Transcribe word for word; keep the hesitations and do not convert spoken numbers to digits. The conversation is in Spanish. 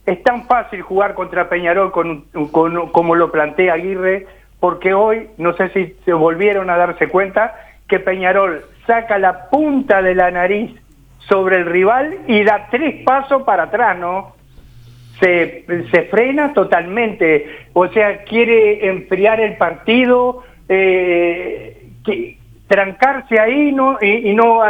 es tan fácil jugar contra Peñarol con, con, como lo plantea Aguirre, porque hoy, no sé si se volvieron a darse cuenta, que Peñarol saca la punta de la nariz sobre el rival y da tres pasos para atrás, ¿no? Se, se frena totalmente, o sea, quiere enfriar el partido, eh, que, trancarse ahí, ¿no? y, y no